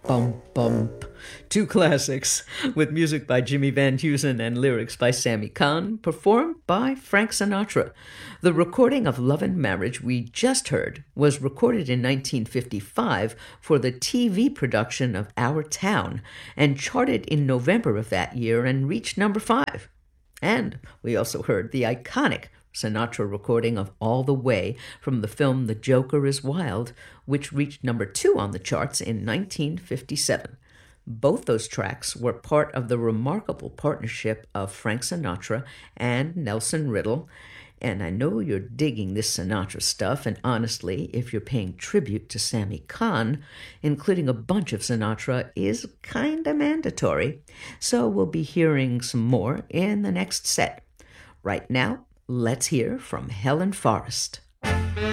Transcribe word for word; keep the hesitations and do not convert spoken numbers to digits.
bum, bum. Two classics, with music by Jimmy Van Heusen and lyrics by Sammy Cahn, performed by Frank Sinatra. The recording of Love and Marriage we just heard was recorded in nineteen fifty-five for the T V production of Our Town and charted in November of that year and reached number five. And we also heard the iconic Sinatra recording of All the Way from the film The Joker is Wild, which reached number two on the charts in nineteen fifty-seven. Both those tracks were part of the remarkable partnership of Frank Sinatra and Nelson Riddle. And I know you're digging this Sinatra stuff, and honestly, if you're paying tribute to Sammy Cahn, including a bunch of Sinatra is kinda mandatory. So we'll be hearing some more in the next set. Right now, let's hear from Helen Forrest.